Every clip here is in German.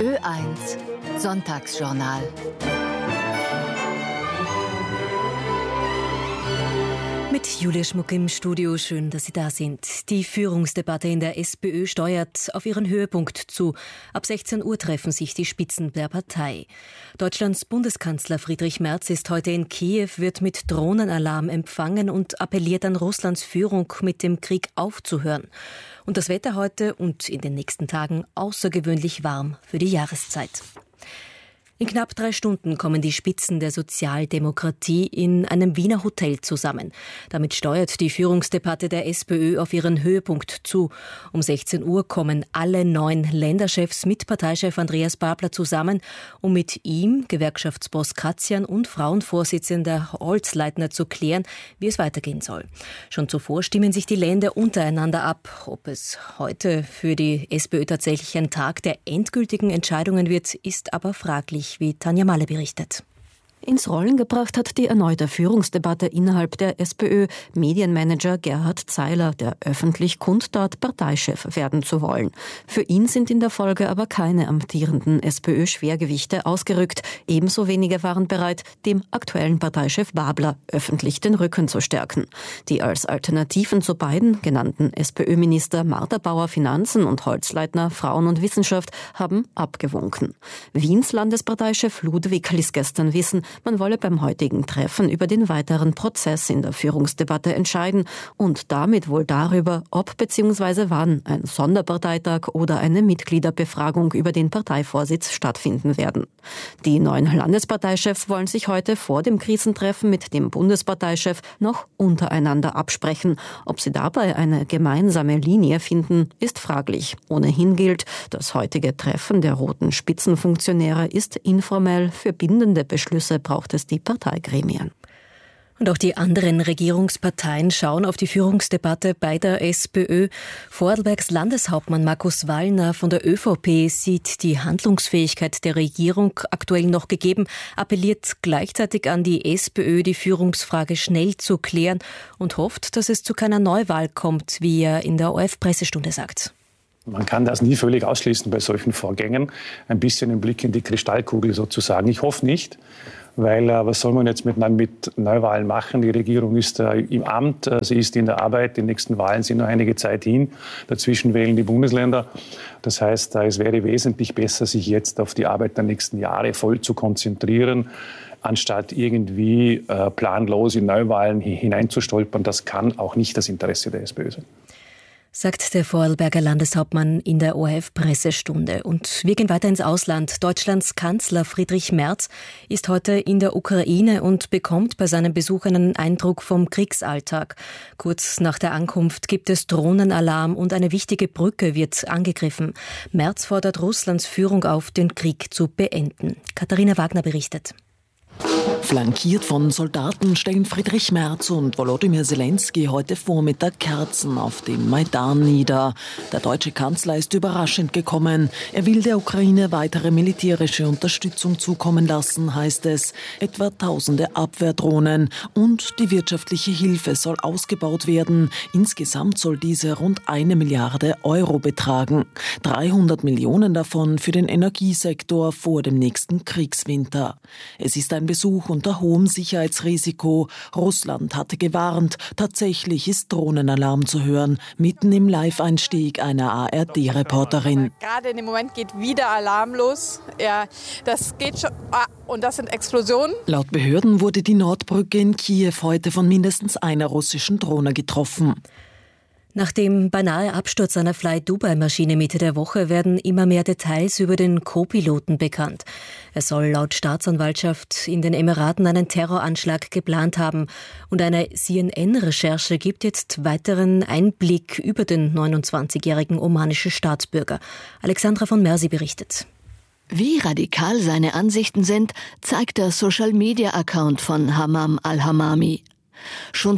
Ö1 Sonntagsjournal. Mit Julia Schmuck im Studio, schön, dass Sie da sind. Die Führungsdebatte in der SPÖ steuert auf ihren Höhepunkt zu. Ab 16 Uhr treffen sich die Spitzen der Partei. Deutschlands Bundeskanzler Friedrich Merz ist heute in Kiew, wird mit Drohnenalarm empfangen und appelliert an Russlands Führung, mit dem Krieg aufzuhören. Und das Wetter heute und in den nächsten Tagen außergewöhnlich warm für die Jahreszeit. In knapp 3 Stunden kommen die Spitzen der Sozialdemokratie in einem Wiener Hotel zusammen. Damit steuert die Führungsdebatte der SPÖ auf ihren Höhepunkt zu. Um 16 Uhr kommen alle 9 Länderchefs mit Parteichef Andreas Babler zusammen, um mit ihm, Gewerkschaftsboss Kratzian und Frauenvorsitzender Holzleitner zu klären, wie es weitergehen soll. Schon zuvor stimmen sich die Länder untereinander ab. Ob es heute für die SPÖ tatsächlich ein Tag der endgültigen Entscheidungen wird, ist aber fraglich, wie Tanja Malle berichtet. Ins Rollen gebracht hat die erneute Führungsdebatte innerhalb der SPÖ Medienmanager Gerhard Zeiler, der öffentlich kundtat, Parteichef werden zu wollen. Für ihn sind in der Folge aber keine amtierenden SPÖ-Schwergewichte ausgerückt. Ebenso wenige waren bereit, dem aktuellen Parteichef Babler öffentlich den Rücken zu stärken. Die als Alternativen zu beiden genannten SPÖ-Minister Martha Bauer Finanzen und Holzleitner Frauen und Wissenschaft haben abgewunken. Wiens Landesparteichef Ludwig ließ gestern wissen, man wolle beim heutigen Treffen über den weiteren Prozess in der Führungsdebatte entscheiden und damit wohl darüber, ob bzw. wann ein Sonderparteitag oder eine Mitgliederbefragung über den Parteivorsitz stattfinden werden. Die 9 Landesparteichefs wollen sich heute vor dem Krisentreffen mit dem Bundesparteichef noch untereinander absprechen. Ob sie dabei eine gemeinsame Linie finden, ist fraglich. Ohnehin gilt, das heutige Treffen der roten Spitzenfunktionäre ist informell. Für bindende Beschlüsse braucht es die Parteigremien. Und auch die anderen Regierungsparteien schauen auf die Führungsdebatte bei der SPÖ. Vorarlbergs Landeshauptmann Markus Wallner von der ÖVP sieht die Handlungsfähigkeit der Regierung aktuell noch gegeben, appelliert gleichzeitig an die SPÖ, die Führungsfrage schnell zu klären und hofft, dass es zu keiner Neuwahl kommt, wie er in der ORF-Pressestunde sagt. Man kann das nie völlig ausschließen bei solchen Vorgängen. Ein bisschen ein Blick in die Kristallkugel sozusagen. Ich hoffe nicht, weil was soll man jetzt mit Neuwahlen machen? Die Regierung ist im Amt, sie ist in der Arbeit. Die nächsten Wahlen sind noch einige Zeit hin. Dazwischen wählen die Bundesländer. Das heißt, es wäre wesentlich besser, sich jetzt auf die Arbeit der nächsten Jahre voll zu konzentrieren, anstatt irgendwie planlos in Neuwahlen hineinzustolpern. Das kann auch nicht das Interesse der SPÖ sein, sagt der Vorarlberger Landeshauptmann in der ORF-Pressestunde. Und wir gehen weiter ins Ausland. Deutschlands Kanzler Friedrich Merz ist heute in der Ukraine und bekommt bei seinem Besuch einen Eindruck vom Kriegsalltag. Kurz nach der Ankunft gibt es Drohnenalarm und eine wichtige Brücke wird angegriffen. Merz fordert Russlands Führung auf, den Krieg zu beenden. Katharina Wagner berichtet. Flankiert von Soldaten stellen Friedrich Merz und Volodymyr Zelensky heute Vormittag Kerzen auf dem Maidan nieder. Der deutsche Kanzler ist überraschend gekommen. Er will der Ukraine weitere militärische Unterstützung zukommen lassen, heißt es. Etwa tausende Abwehrdrohnen und die wirtschaftliche Hilfe soll ausgebaut werden. Insgesamt soll diese rund 1 Milliarde Euro betragen. 300 Millionen davon für den Energiesektor vor dem nächsten Kriegswinter. Es ist ein Besuch unter hohem Sicherheitsrisiko. Russland hatte gewarnt. Tatsächlich ist Drohnenalarm zu hören. Mitten im Live-Einstieg einer ARD-Reporterin. Gerade in dem Moment geht wieder Alarm los. Ja, das geht schon. Und das sind Explosionen. Laut Behörden wurde die Nordbrücke in Kiew heute von mindestens einer russischen Drohne getroffen. Nach dem beinahe Absturz einer Fly-Dubai-Maschine Mitte der Woche werden immer mehr Details über den Co-Piloten bekannt. Er soll laut Staatsanwaltschaft in den Emiraten einen Terroranschlag geplant haben. Und eine CNN-Recherche gibt jetzt weiteren Einblick über den 29-jährigen omanischen Staatsbürger. Alexandra von Mersi berichtet. Wie radikal seine Ansichten sind, zeigt der Social-Media-Account von Hammam al-Hammami. Schon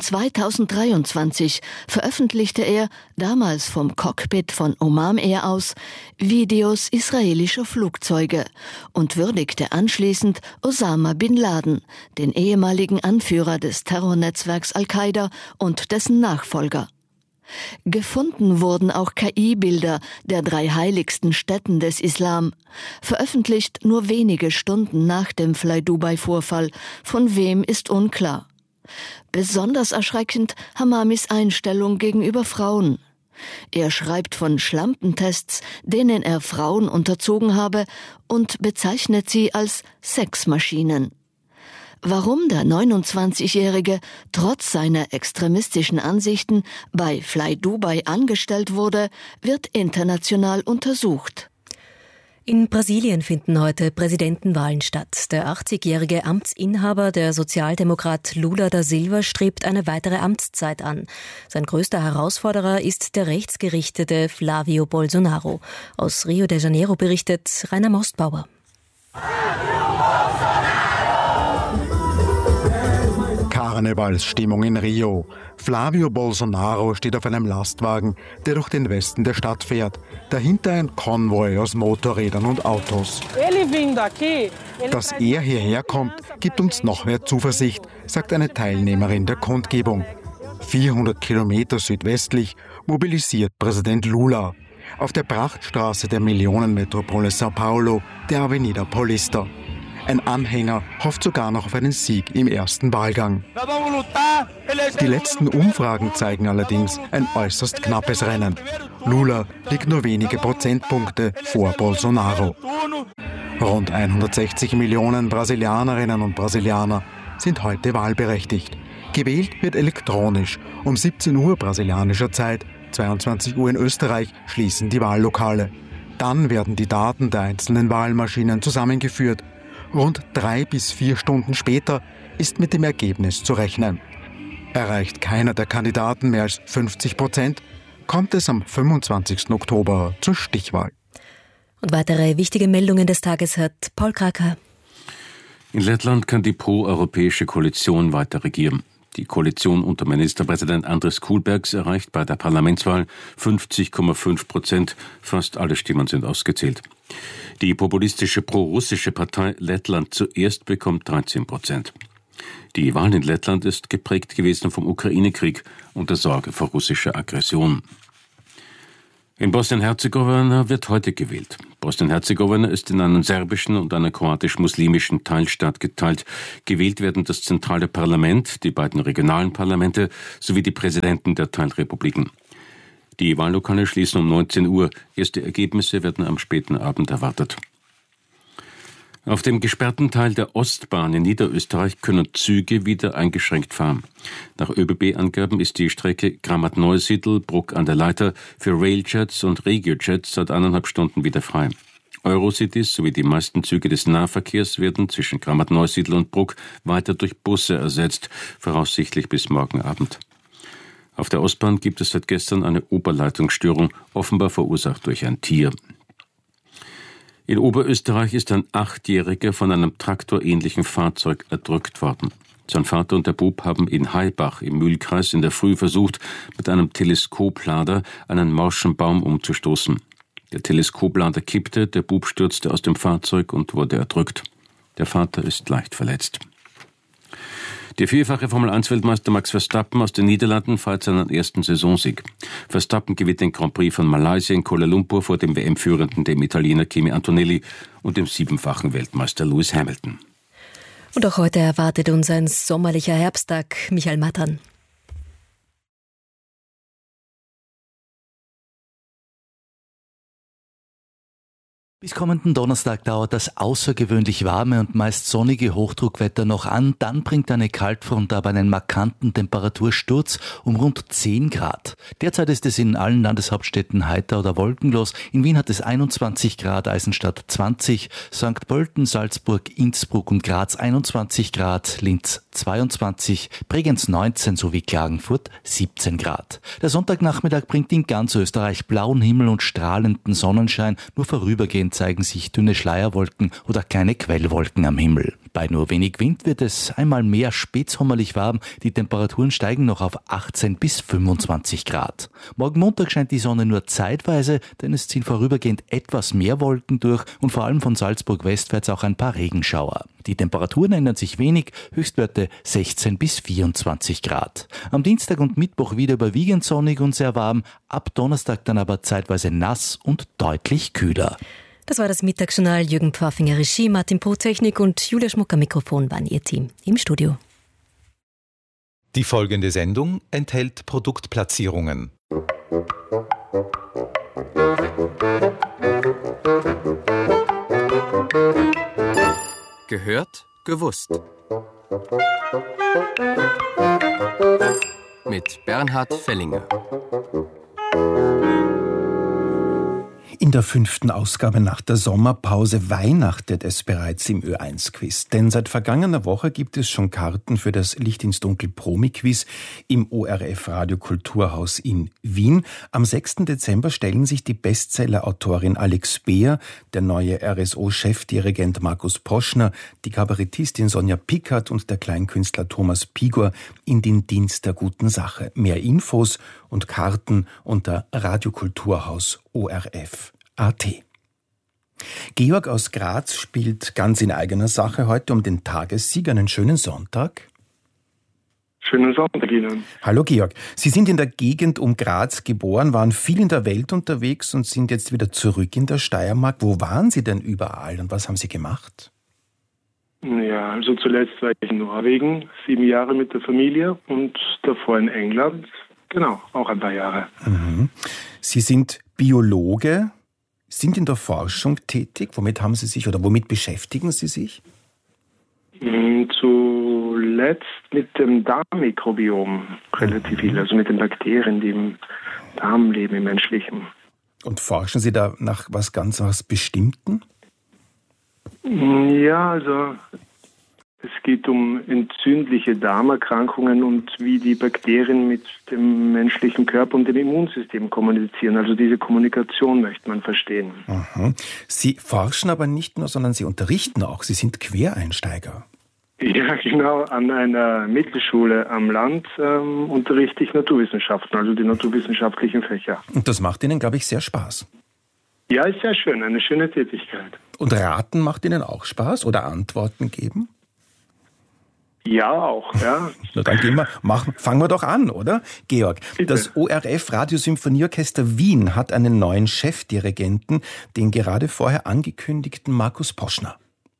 2023 veröffentlichte er, damals vom Cockpit von Oman Air aus, Videos israelischer Flugzeuge und würdigte anschließend Osama bin Laden, den ehemaligen Anführer des Terrornetzwerks Al-Qaida und dessen Nachfolger. Gefunden wurden auch KI-Bilder der 3 heiligsten Stätten des Islam, veröffentlicht nur wenige Stunden nach dem Fly Dubai-Vorfall. Von wem ist unklar. Besonders erschreckend Hamamis Einstellung gegenüber Frauen. Er schreibt von Schlampentests, denen er Frauen unterzogen habe, und bezeichnet sie als Sexmaschinen. Warum der 29-Jährige trotz seiner extremistischen Ansichten bei Fly Dubai angestellt wurde, wird international untersucht. In Brasilien finden heute Präsidentenwahlen statt. Der 80-jährige Amtsinhaber, der Sozialdemokrat Lula da Silva, strebt eine weitere Amtszeit an. Sein größter Herausforderer ist der rechtsgerichtete Flávio Bolsonaro. Aus Rio de Janeiro berichtet Rainer Mostbauer. Karnevalsstimmung in Rio. Flávio Bolsonaro steht auf einem Lastwagen, der durch den Westen der Stadt fährt. Dahinter ein Konvoi aus Motorrädern und Autos. Dass er hierher kommt, gibt uns noch mehr Zuversicht, sagt eine Teilnehmerin der Kundgebung. 400 Kilometer südwestlich mobilisiert Präsident Lula. Auf der Prachtstraße der Millionenmetropole São Paulo, der Avenida Paulista. Ein Anhänger hofft sogar noch auf einen Sieg im ersten Wahlgang. Die letzten Umfragen zeigen allerdings ein äußerst knappes Rennen. Lula liegt nur wenige Prozentpunkte vor Bolsonaro. Rund 160 Millionen Brasilianerinnen und Brasilianer sind heute wahlberechtigt. Gewählt wird elektronisch. Um 17 Uhr brasilianischer Zeit, 22 Uhr in Österreich, schließen die Wahllokale. Dann werden die Daten der einzelnen Wahlmaschinen zusammengeführt. Rund 3 bis 4 Stunden später ist mit dem Ergebnis zu rechnen. Erreicht keiner der Kandidaten mehr als 50%, kommt es am 25. Oktober zur Stichwahl. Und weitere wichtige Meldungen des Tages hat Paul Kraker. In Lettland kann die pro-europäische Koalition weiter regieren. Die Koalition unter Ministerpräsident Andris Kulbergs erreicht bei der Parlamentswahl 50,5%. Fast alle Stimmen sind ausgezählt. Die populistische pro-russische Partei Lettland zuerst bekommt 13%. Die Wahl in Lettland ist geprägt gewesen vom Ukraine-Krieg und der Sorge vor russischer Aggression. In Bosnien-Herzegowina wird heute gewählt. Bosnien-Herzegowina ist in einen serbischen und einen kroatisch-muslimischen Teilstaat geteilt. Gewählt werden das zentrale Parlament, die beiden regionalen Parlamente sowie die Präsidenten der Teilrepubliken. Die Wahllokale schließen um 19 Uhr. Erste Ergebnisse werden am späten Abend erwartet. Auf dem gesperrten Teil der Ostbahn in Niederösterreich können Züge wieder eingeschränkt fahren. Nach ÖBB-Angaben ist die Strecke Grammat-Neusiedl-Bruck an der Leiter für Railjets und Regiojets seit 1,5 Stunden wieder frei. Eurocities sowie die meisten Züge des Nahverkehrs werden zwischen Grammat-Neusiedl und Bruck weiter durch Busse ersetzt, voraussichtlich bis morgen Abend. Auf der Ostbahn gibt es seit gestern eine Oberleitungsstörung, offenbar verursacht durch ein Tier. In Oberösterreich ist ein 8-Jähriger von einem traktorähnlichen Fahrzeug erdrückt worden. Sein Vater und der Bub haben in Heilbach im Mühlkreis in der Früh versucht, mit einem Teleskoplader einen morschen Baum umzustoßen. Der Teleskoplader kippte, der Bub stürzte aus dem Fahrzeug und wurde erdrückt. Der Vater ist leicht verletzt. Der vierfache Formel-1-Weltmeister Max Verstappen aus den Niederlanden feiert seinen ersten Saisonsieg. Verstappen gewinnt den Grand Prix von Malaysia in Kuala Lumpur vor dem WM-Führenden, dem Italiener Kimi Antonelli, und dem 7-fachen Weltmeister Lewis Hamilton. Und auch heute erwartet uns ein sommerlicher Herbsttag. Michael Mattern. Bis kommenden Donnerstag dauert das außergewöhnlich warme und meist sonnige Hochdruckwetter noch an. Dann bringt eine Kaltfront aber einen markanten Temperatursturz um rund 10 Grad. Derzeit ist es in allen Landeshauptstädten heiter oder wolkenlos. In Wien hat es 21 Grad, Eisenstadt 20, St. Pölten, Salzburg, Innsbruck und Graz 21 Grad, Linz 22, Bregenz 19 sowie Klagenfurt 17 Grad. Der Sonntagnachmittag bringt in ganz Österreich blauen Himmel und strahlenden Sonnenschein. Nur vorübergehend zeigen sich dünne Schleierwolken oder kleine Quellwolken am Himmel. Bei nur wenig Wind wird es einmal mehr spätsommerlich warm. Die Temperaturen steigen noch auf 18 bis 25 Grad. Morgen Montag scheint die Sonne nur zeitweise, denn es ziehen vorübergehend etwas mehr Wolken durch und vor allem von Salzburg westwärts auch ein paar Regenschauer. Die Temperaturen ändern sich wenig, Höchstwerte 16 bis 24 Grad. Am Dienstag und Mittwoch wieder überwiegend sonnig und sehr warm, ab Donnerstag dann aber zeitweise nass und deutlich kühler. Das war das Mittagsjournal. Jürgen Pfaffinger Regie, Martin Poh Technik und Julia Schmucker Mikrofon waren ihr Team im Studio. Die folgende Sendung enthält Produktplatzierungen. Gehört, gewusst. Mit Bernhard Fellinger. In der 5. Ausgabe nach der Sommerpause weihnachtet es bereits im Ö1-Quiz. Denn seit vergangener Woche gibt es schon Karten für das Licht ins Dunkel Promi-Quiz im ORF Radio Kulturhaus in Wien. Am 6. Dezember stellen sich die Bestseller-Autorin Alex Beer, der neue RSO-Chefdirigent Markus Poschner, die Kabarettistin Sonja Pickert und der Kleinkünstler Thomas Pigor in den Dienst der guten Sache. Mehr Infos und Karten unter Radiokulturhaus ORF.at. Georg aus Graz spielt ganz in eigener Sache heute um den Tagessieg. Einen schönen Sonntag. Schönen Sonntag Ihnen. Hallo Georg. Sie sind in der Gegend um Graz geboren, waren viel in der Welt unterwegs und sind jetzt wieder zurück in der Steiermark. Wo waren Sie denn überall und was haben Sie gemacht? Ja, also zuletzt war ich in Norwegen, 7 Jahre mit der Familie und davor in England. Genau, auch ein paar Jahre. Mhm. Sie sind Biologe, sind in der Forschung tätig. Womit haben Sie sich oder womit beschäftigen Sie sich? Zuletzt mit dem Darmmikrobiom relativ viel, also mit den Bakterien, die im Darm leben, im menschlichen. Und forschen Sie da nach was Bestimmten? Ja, also es geht um entzündliche Darmerkrankungen und wie die Bakterien mit dem menschlichen Körper und dem Immunsystem kommunizieren. Also diese Kommunikation möchte man verstehen. Aha. Sie forschen aber nicht nur, sondern Sie unterrichten auch. Sie sind Quereinsteiger. Ja, genau. An einer Mittelschule am Land unterrichte ich Naturwissenschaften, also die naturwissenschaftlichen Fächer. Und das macht Ihnen, glaube ich, sehr Spaß. Ja, ist sehr schön. Eine schöne Tätigkeit. Und Raten macht Ihnen auch Spaß oder Antworten geben? Ja, auch, ja. Na dann fangen wir doch an, oder? Georg, bitte. Das ORF Radiosymphonieorchester Wien hat einen neuen Chefdirigenten, den gerade vorher angekündigten Markus Poschner.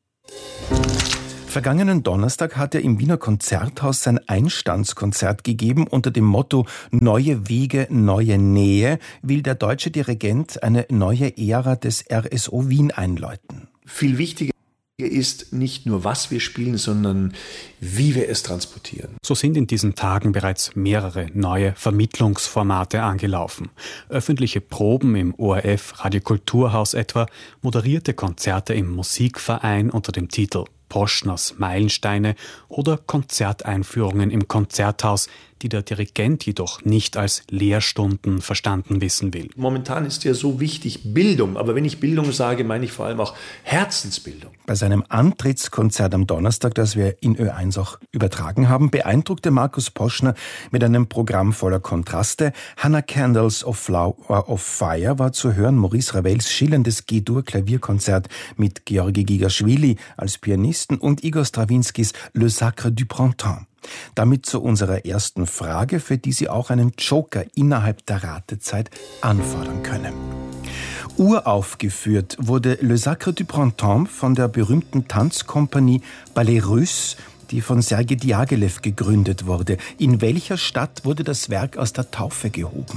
Vergangenen Donnerstag hat er im Wiener Konzerthaus sein Einstandskonzert gegeben. Unter dem Motto Neue Wege, neue Nähe will der deutsche Dirigent eine neue Ära des RSO Wien einläuten. Viel wichtiger ist nicht nur, was wir spielen, sondern wie wir es transportieren. So sind in diesen Tagen bereits mehrere neue Vermittlungsformate angelaufen. Öffentliche Proben im ORF Radio Kulturhaus etwa, moderierte Konzerte im Musikverein unter dem Titel Poschners Meilensteine oder Konzerteinführungen im Konzerthaus, die der Dirigent jedoch nicht als Lehrstunden verstanden wissen will. Momentan ist ja so wichtig Bildung, aber wenn ich Bildung sage, meine ich vor allem auch Herzensbildung. Bei seinem Antrittskonzert am Donnerstag, das wir in Ö1 auch übertragen haben, beeindruckte Markus Poschner mit einem Programm voller Kontraste. Hannah Candles of Fire war zu hören, Maurice Ravels schillerndes G-Dur-Klavierkonzert mit Georgi Gigaschwili als Pianisten und Igor Strawinskys Le Sacre du Printemps. Damit zu unserer ersten Frage, für die Sie auch einen Joker innerhalb der Ratezeit anfordern können. Uraufgeführt wurde Le Sacre du Printemps von der berühmten Tanzkompanie Ballet Russe, die von Sergei Diaghilev gegründet wurde. In welcher Stadt wurde das Werk aus der Taufe gehoben?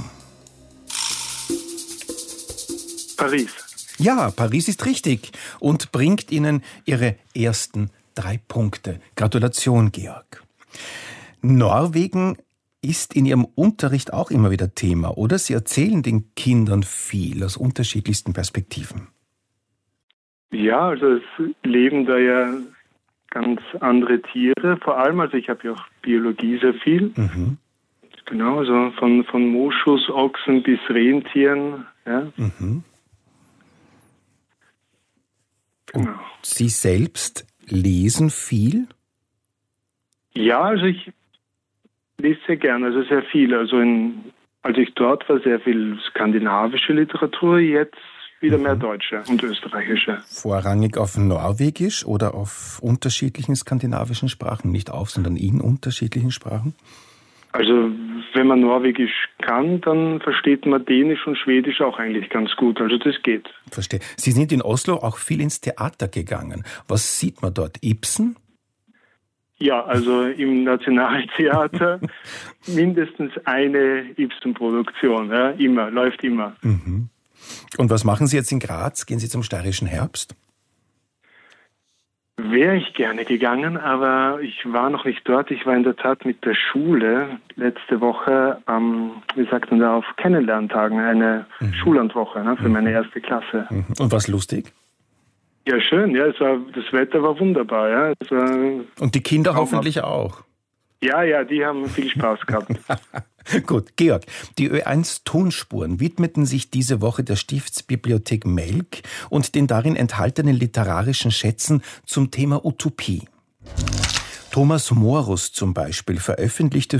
Paris. Ja, Paris ist richtig und bringt Ihnen Ihre ersten 3 Punkte. Gratulation, Georg. Norwegen ist in Ihrem Unterricht auch immer wieder Thema, oder? Sie erzählen den Kindern viel aus unterschiedlichsten Perspektiven. Ja, also es leben da ja ganz andere Tiere, vor allem, also ich habe ja auch Biologie sehr viel. Mhm. Genau, also von Moschus, Ochsen bis Rentieren. Ja. Mhm. Genau. Sie selbst lesen viel? Ja, also ich lese sehr gerne, also sehr viel. Also als ich dort war, sehr viel skandinavische Literatur, jetzt wieder mehr deutsche und österreichische. Vorrangig auf Norwegisch oder auf unterschiedlichen skandinavischen Sprachen? Nicht auf, sondern in unterschiedlichen Sprachen? Also wenn man Norwegisch kann, dann versteht man Dänisch und Schwedisch auch eigentlich ganz gut. Also das geht. Verstehe. Sie sind in Oslo auch viel ins Theater gegangen. Was sieht man dort? Ibsen? Ja, also im Nationaltheater mindestens eine Ibsen-Produktion. Ja, immer, läuft immer. Mhm. Und was machen Sie jetzt in Graz? Gehen Sie zum Steirischen Herbst? Wäre ich gerne gegangen, aber ich war noch nicht dort. Ich war in der Tat mit der Schule letzte Woche, wie sagt man da, auf Kennenlerntagen, eine Schullandwoche für meine erste Klasse. Und was lustig? Ja, schön. Ja, das Wetter war wunderbar. Ja. Und die Kinder hoffentlich auch? Ja, die haben viel Spaß gehabt. Gut, Georg, die Ö1-Tonspuren widmeten sich diese Woche der Stiftsbibliothek Melk und den darin enthaltenen literarischen Schätzen zum Thema Utopie. Thomas Morus zum Beispiel veröffentlichte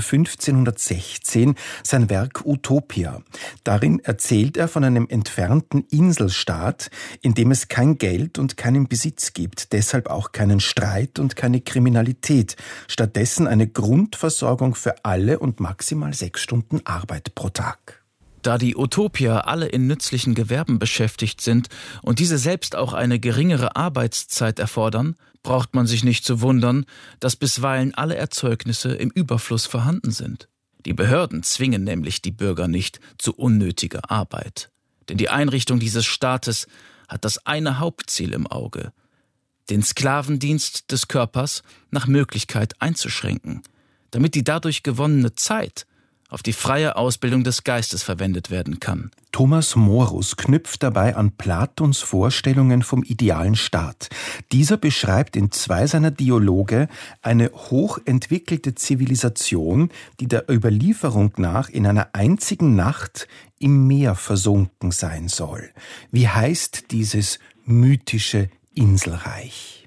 1516 sein Werk Utopia. Darin erzählt er von einem entfernten Inselstaat, in dem es kein Geld und keinen Besitz gibt, deshalb auch keinen Streit und keine Kriminalität, stattdessen eine Grundversorgung für alle und maximal 6 Stunden Arbeit pro Tag. Da die Utopier alle in nützlichen Gewerben beschäftigt sind und diese selbst auch eine geringere Arbeitszeit erfordern, braucht man sich nicht zu wundern, dass bisweilen alle Erzeugnisse im Überfluss vorhanden sind. Die Behörden zwingen nämlich die Bürger nicht zu unnötiger Arbeit. Denn die Einrichtung dieses Staates hat das eine Hauptziel im Auge: den Sklavendienst des Körpers nach Möglichkeit einzuschränken, damit die dadurch gewonnene Zeit auf die freie Ausbildung des Geistes verwendet werden kann. Thomas Morus knüpft dabei an Platons Vorstellungen vom idealen Staat. Dieser beschreibt in 2 seiner Dialoge eine hochentwickelte Zivilisation, die der Überlieferung nach in einer einzigen Nacht im Meer versunken sein soll. Wie heißt dieses mythische Inselreich?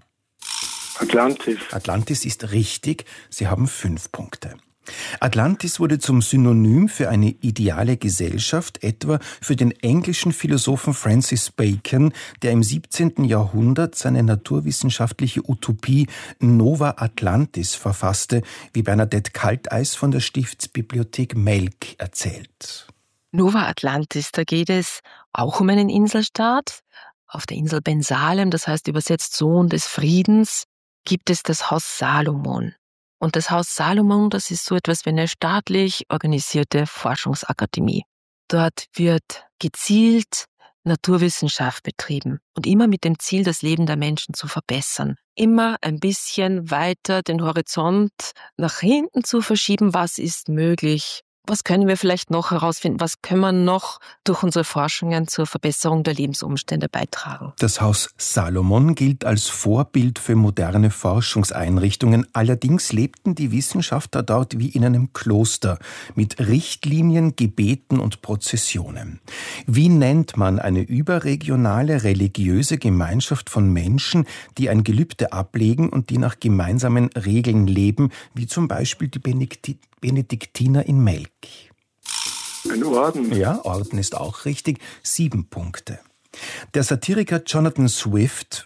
Atlantis. Atlantis ist richtig. Sie haben 5 Punkte. Atlantis wurde zum Synonym für eine ideale Gesellschaft, etwa für den englischen Philosophen Francis Bacon, der im 17. Jahrhundert seine naturwissenschaftliche Utopie Nova Atlantis verfasste, wie Bernadette Kalteis von der Stiftsbibliothek Melk erzählt. Nova Atlantis, da geht es auch um einen Inselstaat. Auf der Insel Bensalem, das heißt übersetzt Sohn des Friedens, gibt es das Haus Salomon. Und das Haus Salomon, das ist so etwas wie eine staatlich organisierte Forschungsakademie. Dort wird gezielt Naturwissenschaft betrieben und immer mit dem Ziel, das Leben der Menschen zu verbessern. Immer ein bisschen weiter den Horizont nach hinten zu verschieben, was ist möglich. Was können wir vielleicht noch herausfinden? Was können wir noch durch unsere Forschungen zur Verbesserung der Lebensumstände beitragen? Das Haus Salomon gilt als Vorbild für moderne Forschungseinrichtungen. Allerdings lebten die Wissenschaftler dort wie in einem Kloster mit Richtlinien, Gebeten und Prozessionen. Wie nennt man eine überregionale religiöse Gemeinschaft von Menschen, die ein Gelübde ablegen und die nach gemeinsamen Regeln leben, wie zum Beispiel die Benediktiner in Melk? Ein Orden. Ja, Orden ist auch richtig. 7 Punkte. Der Satiriker Jonathan Swift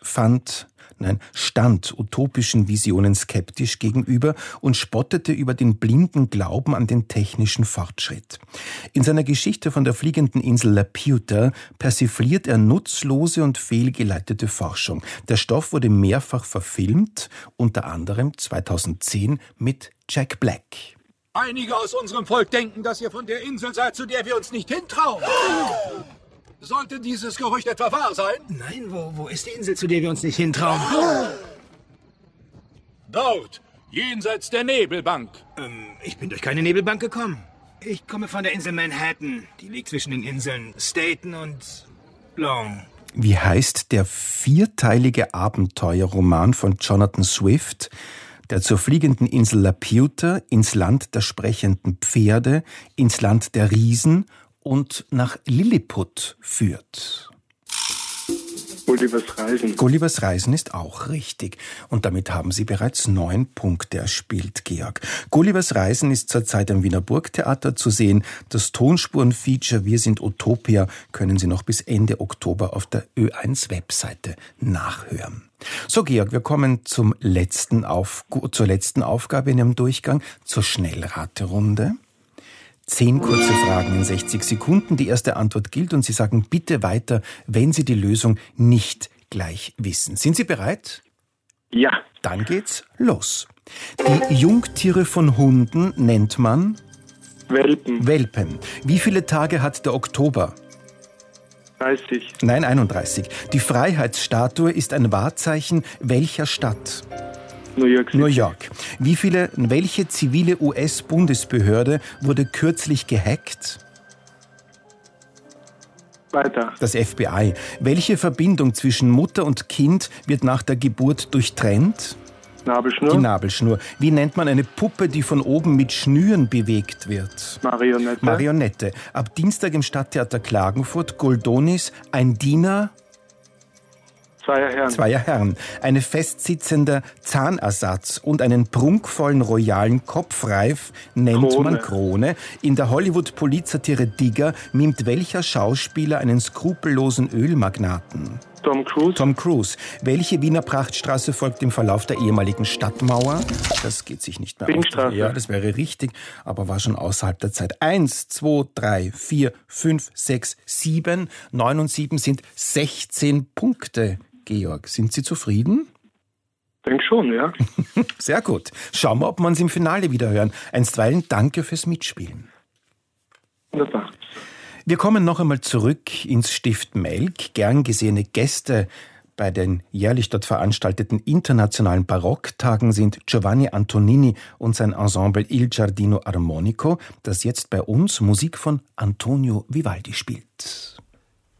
stand utopischen Visionen skeptisch gegenüber und spottete über den blinden Glauben an den technischen Fortschritt. In seiner Geschichte von der fliegenden Insel Laputa persifliert er nutzlose und fehlgeleitete Forschung. Der Stoff wurde mehrfach verfilmt, unter anderem 2010 mit Jack Black. Einige aus unserem Volk denken, dass ihr von der Insel seid, zu der wir uns nicht hintrauen. Sollte dieses Gerücht etwa wahr sein? Nein, wo ist die Insel, zu der wir uns nicht hintrauen? Dort, jenseits der Nebelbank. Ich bin durch keine Nebelbank gekommen. Ich komme von der Insel Manhattan. Die liegt zwischen den Inseln Staten und Long. Wie heißt der 4-teilige Abenteuerroman von Jonathan Swift, der zur fliegenden Insel Laputa, ins Land der sprechenden Pferde, ins Land der Riesen und nach Lilliput führt? Gullivers Reisen. Gullivers Reisen ist auch richtig. Und damit haben Sie bereits 9 Punkte erspielt, Georg. Gullivers Reisen ist zurzeit am Wiener Burgtheater zu sehen. Das Tonspuren-Feature Wir sind Utopia können Sie noch bis Ende Oktober auf der Ö1-Webseite nachhören. So, Georg, wir kommen zur letzten Aufgabe in Ihrem Durchgang, zur Schnellraterunde. 10 kurze Fragen in 60 Sekunden. Die erste Antwort gilt und Sie sagen bitte weiter, wenn Sie die Lösung nicht gleich wissen. Sind Sie bereit? Ja. Dann geht's los. Die Jungtiere von Hunden nennt man? Welpen. Wie viele Tage hat der Oktober? 30. Nein, 31. Die Freiheitsstatue ist ein Wahrzeichen welcher Stadt? New York. Welche zivile US-Bundesbehörde wurde kürzlich gehackt? Weiter. Das FBI. Welche Verbindung zwischen Mutter und Kind wird nach der Geburt durchtrennt? Nabelschnur. Die Nabelschnur. Wie nennt man eine Puppe, die von oben mit Schnüren bewegt wird? Marionette. Ab Dienstag im Stadttheater Klagenfurt, Goldonis, ein Diener... Zweier Herren. Eine festsitzender Zahnersatz und einen prunkvollen royalen Kopfreif nennt man Krone. In der Hollywood-Polizsatire Digger mimt welcher Schauspieler einen skrupellosen Ölmagnaten? Tom Cruise. Welche Wiener Prachtstraße folgt dem Verlauf der ehemaligen Stadtmauer? Das geht sich nicht mehr aus. Ja, das wäre richtig, aber war schon außerhalb der Zeit. 1, 2, 3, 4, 5, 6, 7. 9 und 7 sind 16 Punkte. Georg, sind Sie zufrieden? Denk schon, ja. Sehr gut. Schauen wir, ob wir uns im Finale wieder hören. Einstweilen danke fürs Mitspielen. Wunderbar. Wir kommen noch einmal zurück ins Stift Melk. Gern gesehene Gäste bei den jährlich dort veranstalteten internationalen Barocktagen sind Giovanni Antonini und sein Ensemble Il Giardino Armonico, das jetzt bei uns Musik von Antonio Vivaldi spielt.